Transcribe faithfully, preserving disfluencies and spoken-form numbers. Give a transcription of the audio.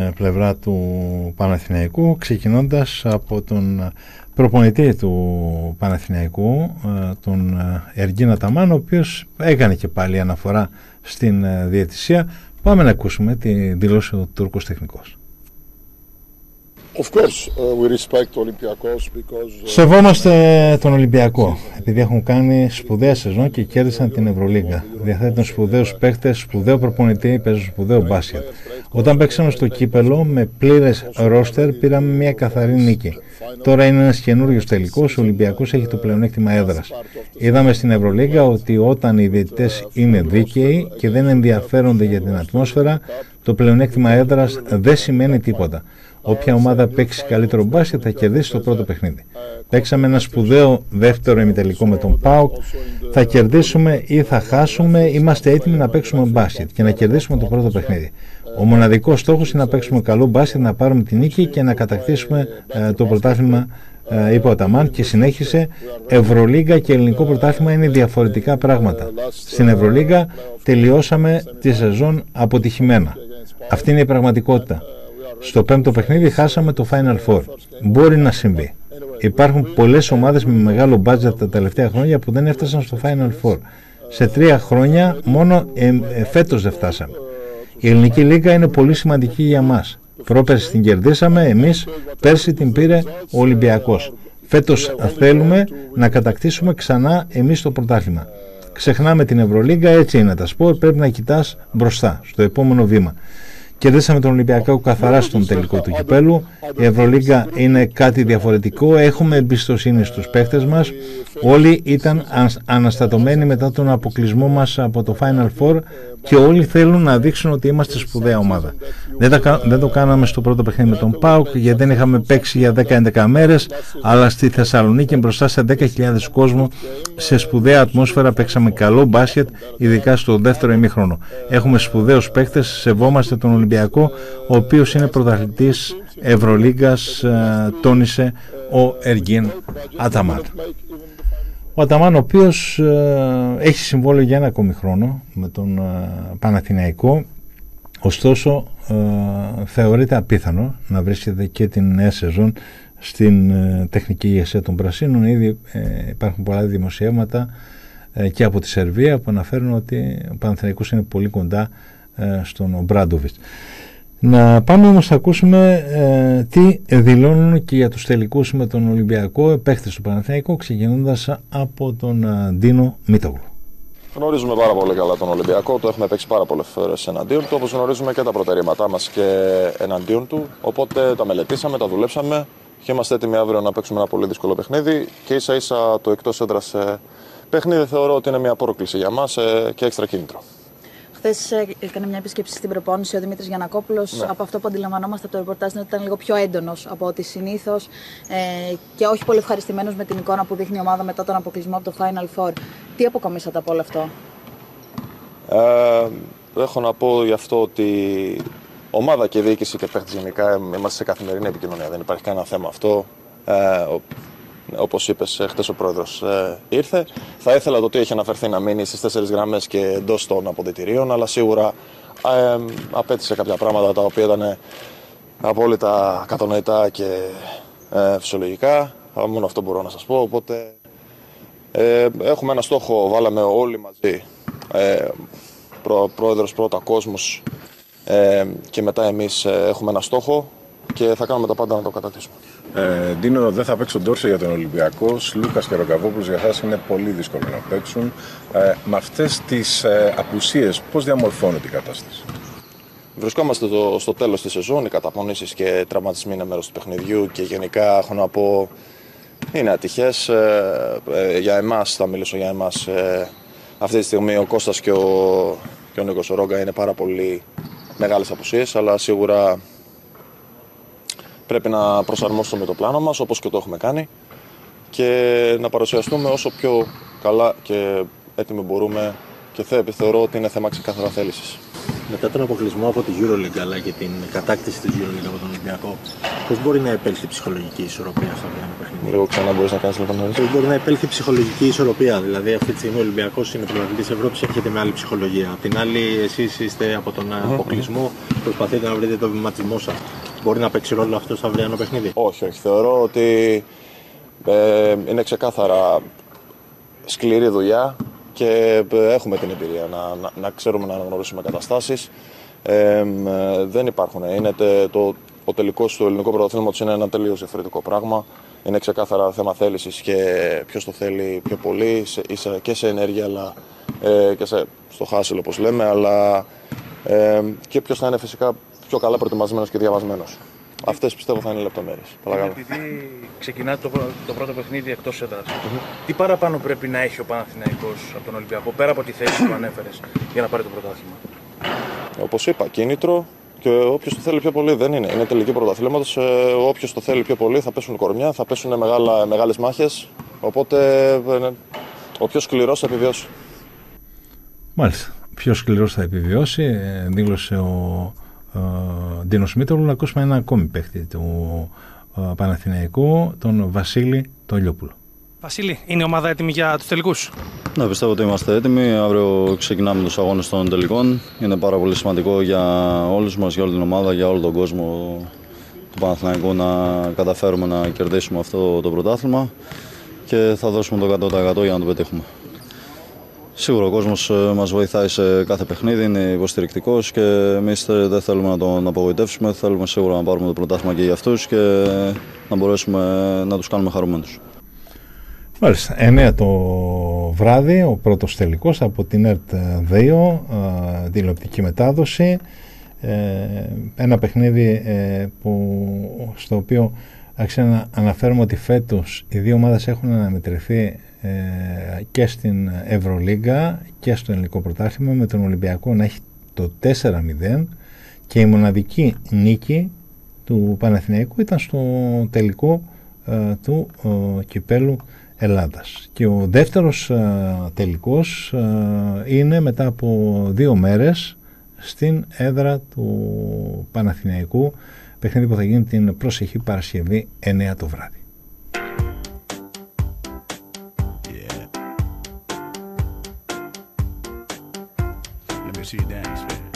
πλευρά του Παναθηναϊκού, ξεκινώντας από τον προπονητή του Παναθηναϊκού, τον Εργίν Αταμάν, ο οποίος έκανε και πάλι αναφορά στην διαιτησία. Πάμε να ακούσουμε τη δήλωση του Τούρκος τεχνικός. Of course, uh, we respect Olympiacos because, uh, Σεβόμαστε τον Ολυμπιακό, επειδή έχουν κάνει σπουδαία σεζόν και κέρδισαν την Ευρωλίγκα. Διαθέτουν σπουδαίους παίχτες, σπουδαίο προπονητή, παίζουν σπουδαίο μπάσκετ. Όταν παίξαμε στο κύπελο με πλήρες ρόστερ, πήραμε μια καθαρή νίκη. Τώρα είναι ένας καινούριος τελικός, ο Ολυμπιακός έχει το πλεονέκτημα έδρας. Είδαμε στην Ευρωλίγκα ότι όταν οι διαιτητές είναι δίκαιοι και δεν ενδιαφέρονται για την ατμόσφαιρα, το πλεονέκτημα έδρας δεν σημαίνει τίποτα. Όποια ομάδα παίξει καλύτερο μπάσκετ θα κερδίσει το πρώτο παιχνίδι. Παίξαμε ένα σπουδαίο δεύτερο ημιτελικό με τον ΠΑΟΚ. Θα κερδίσουμε ή θα χάσουμε, είμαστε έτοιμοι να παίξουμε μπάσκετ και να κερδίσουμε το πρώτο παιχνίδι. Ο μοναδικός στόχος είναι να παίξουμε καλό μπάσκετ, να πάρουμε την νίκη και να κατακτήσουμε ε, το πρωτάθλημα, ε, είπε ο Αταμάν, και συνέχισε. Ευρωλίγκα και ελληνικό πρωτάθλημα είναι διαφορετικά πράγματα. Στην Ευρωλίγκα τελειώσαμε τη σεζόν αποτυχημένα. Αυτή είναι η πραγματικότητα. Στο πέμπτο παιχνίδι χάσαμε το Final Four. Μπορεί να συμβεί. Υπάρχουν πολλές ομάδες με μεγάλο budget τα τελευταία χρόνια που δεν έφτασαν στο Final Four. Σε τρία χρόνια μόνο ε, ε, φέτος δεν φτάσαμε. Η ελληνική λίγα είναι πολύ σημαντική για μας. Πρόπερση την κερδίσαμε εμείς, πέρσι την πήρε ο Ολυμπιακός. Φέτος θέλουμε να κατακτήσουμε ξανά εμείς το πρωτάθλημα. Ξεχνάμε την Ευρωλίγκα, έτσι είναι τα σπορ, πρέπει να κοιτάς μπροστά, στο επόμενο βήμα. Κερδίσαμε τον Ολυμπιακό καθαρά στον τελικό του κυπέλου. Η Ευρωλίγκα είναι κάτι διαφορετικό. Έχουμε εμπιστοσύνη στους παίχτες μας. Όλοι ήταν αναστατωμένοι μετά τον αποκλεισμό μας από το Final Four και όλοι θέλουν να δείξουν ότι είμαστε σπουδαία ομάδα. Δεν, τα, δεν το κάναμε στο πρώτο παιχνίδι με τον ΠΑΟΚ γιατί δεν είχαμε παίξει για δέκα έντεκα μέρες, αλλά στη Θεσσαλονίκη μπροστά σε δέκα χιλιάδες κόσμο σε σπουδαία ατμόσφαιρα παίξαμε καλό μπάσκετ, ειδικά στο δεύτερο ημίχρονο. Έχουμε σπουδαίους παίκτες, σεβόμαστε τον Ολυμπιακό, ο οποίος είναι πρωταθλητής Ευρωλίγκας, τόνισε ο Εργίν Αταμάν. Ο Αταμάν, ο οποίος ε, έχει συμβόλαιο για ένα ακόμη χρόνο με τον ε, Παναθηναϊκό, ωστόσο ε, θεωρείται απίθανο να βρίσκεται και την νέα σεζόν στην ε, τεχνική ηγεσία των Πρασίνων. Ήδη ε, υπάρχουν πολλά δημοσιεύματα ε, και από τη Σερβία που αναφέρουν ότι ο Παναθηναϊκός είναι πολύ κοντά ε, στον Ομπράντοβιτς. Να πάμε όμως να ακούσουμε ε, τι δηλώνουν και για τους τελικούς με τον Ολυμπιακό παίχτες του Παναθηναϊκού, ξεκινώντας από τον ε, Ντίνο Μίτογλου. Γνωρίζουμε πάρα πολύ καλά τον Ολυμπιακό, το έχουμε παίξει πάρα πολλές φορές εναντίον του, όπως γνωρίζουμε και τα προτερήματά μας και εναντίον του. Οπότε τα μελετήσαμε, τα δουλέψαμε και είμαστε έτοιμοι αύριο να παίξουμε ένα πολύ δύσκολο παιχνίδι. Και ίσα ίσα το εκτός έδρας παιχνίδι θεωρώ ότι είναι μια πρόκληση για μας και έξτρα κίνητρο. Χθες έκανε μια επίσκεψη στην προπόνηση ο Δημήτρης Γιαννακόπουλος. Ναι. Από αυτό που αντιλαμβανόμαστε από το ρεπορτάζ είναι ότι ήταν λίγο πιο έντονος από ό,τι συνήθως ε, και όχι πολύ ευχαριστημένος με την εικόνα που δείχνει η ομάδα μετά τον αποκλεισμό από το Final Four. Τι αποκομίσατε από όλο αυτό? Ε, έχω να πω γι' αυτό ότι ομάδα και διοίκηση και παίχτες γενικά είμαστε σε καθημερινή επικοινωνία. Δεν υπάρχει κανένα θέμα αυτό. Ε, Όπως είπες, χτες ο πρόεδρος ε, ήρθε. Θα ήθελα το ότι έχει αναφερθεί να μείνει στις τέσσερις γραμμές και εντός των αποδυτηρίων, αλλά σίγουρα ε, απέτησε κάποια πράγματα τα οποία ήταν απόλυτα κατανοητά και ε, φυσιολογικά. Μόνο αυτό μπορώ να σας πω. Οπότε ε, έχουμε ένα στόχο, βάλαμε όλοι μαζί. Ε, προ, πρόεδρος πρώτα, κόσμος ε, και μετά εμείς ε, έχουμε ένα στόχο και θα κάνουμε τα πάντα να το κατακτήσουμε. Ε, Ντίνο, δεν θα παίξουν Ντόρσε για τον Ολυμπιακό. Λούκας και Ροκαβόπουλος για εσάς είναι πολύ δύσκολο να παίξουν. Ε, με αυτές τις ε, απουσίες, πώς διαμορφώνεται η κατάσταση? Βρισκόμαστε το, στο τέλος της σεζόν. Οι καταπονήσεις και τραυματισμοί είναι μέρος του παιχνιδιού και γενικά έχω να πω είναι ατυχές. Ε, ε, για εμάς, θα μιλήσω για εμάς, ε, αυτή τη στιγμή ο Κώστας και ο, και ο Νίκος Ρόγκα είναι πάρα πολύ μεγάλες απουσίες, αλλά σίγουρα πρέπει να προσαρμόσουμε το πλάνο μας, όπως και το έχουμε κάνει, και να παρουσιαστούμε όσο πιο καλά και έτοιμοι μπορούμε, και θεωρώ ότι είναι θέμα ξεκάθαρα θέλησης. Μετά τον αποκλεισμό από τη EuroLeague αλλά και την κατάκτηση της EuroLeague από τον Ολυμπιακό, πώς μπορεί να επέλθει η ψυχολογική ισορροπία στο ένα παιχνίδι? Λίγο ξανά μπορείς να κάνεις λεπτομέρειες. Πώς μπορεί να επέλθει η ψυχολογική ισορροπία? Δηλαδή, αυτή τη στιγμή ο Ολυμπιακός είναι πρωταθλητής Ευρώπης, έρχεται με άλλη ψυχολογία. Απ' την άλλη, εσείς είστε από τον mm-hmm. αποκλεισμό Προσπαθείτε να βρείτε το βηματισμό σας. Μπορεί να παίξει ρόλο αυτό στο αυριανό παιχνίδι? Όχι, όχι. Θεωρώ ότι ε, είναι ξεκάθαρα σκληρή δουλειά και έχουμε την εμπειρία να, να, να ξέρουμε να αναγνωρίσουμε καταστάσεις. Ε, ε, δεν υπάρχουν. Είναι τε, το, ο τελικός του ελληνικού πρωταθλήματος είναι ένα τελείως διαφορετικό πράγμα. Είναι ξεκάθαρα θέμα θέλησης και ποιος το θέλει πιο πολύ σε, και σε ενέργεια αλλά, ε, και σε, στο χάσιλ όπως λέμε, αλλά ε, και ποιος θα είναι φυσικά πιο καλά προετοιμασμένος και διαβασμένος. Αυτές πιστεύω θα είναι λεπτομέρειες. Επειδή ξεκινάτε το, το πρώτο παιχνίδι εκτός έδρας, mm-hmm. τι παραπάνω πρέπει να έχει ο Παναθηναϊκός από τον Ολυμπιακό, πέρα από τη θέση που ανέφερες, για να πάρει το πρωτάθλημα? Όπως είπα, κίνητρο και όποιος το θέλει πιο πολύ δεν είναι. Είναι τελική πρωταθλήματος. Ε, όποιος το θέλει πιο πολύ θα πέσουν κορμιά, θα πέσουν μεγάλα, μεγάλες μάχες. Οπότε ε, ο πιο σκληρός θα επιβιώσει. Μάλιστα. Πιο σκληρός θα επιβιώσει, ε, δήλωσε ο Ντίνο Μήτρογλου. Να ακούσουμε ένα ακόμη παίχτη του uh, Παναθηναϊκού, τον Βασίλη Τολιόπουλο. Βασίλη, είναι η ομάδα έτοιμη για τους τελικούς? Ναι, πιστεύω ότι είμαστε έτοιμοι. Αύριο ξεκινάμε τους αγώνες των τελικών. Είναι πάρα πολύ σημαντικό για όλους μας, για όλη την ομάδα, για όλο τον κόσμο του Παναθηναϊκού να καταφέρουμε να κερδίσουμε αυτό το πρωτάθλημα και θα δώσουμε το εκατό τοις εκατό για να το πετύχουμε. Σίγουρα ο κόσμος μας βοηθάει σε κάθε παιχνίδι, είναι υποστηρικτικός και εμείς δεν θέλουμε να τον απογοητεύσουμε. Θέλουμε σίγουρα να πάρουμε το πρωτάθλημα και για αυτούς και να μπορέσουμε να τους κάνουμε χαρούμενους. Μάλιστα, εννέα το βράδυ, ο πρώτος τελικός από την ΕΡΤ δύο, τηλεοπτική μετάδοση. Ένα παιχνίδι που, στο οποίο άξιζε να αναφέρουμε ότι φέτος οι δύο ομάδες έχουν αναμετρηθεί και στην Ευρωλίγκα και στο ελληνικό πρωτάθλημα, με τον Ολυμπιακό να έχει το τέσσερα μηδέν και η μοναδική νίκη του Παναθηναϊκού ήταν στο τελικό ε, του ε, κυπέλου Ελλάδας. Και ο δεύτερος ε, τελικός ε, είναι μετά από δύο μέρες στην έδρα του Παναθηναϊκού, παιχνίδι που θα γίνει την προσεχή Παρασκευή εννέα το βράδυ. See you dance, man.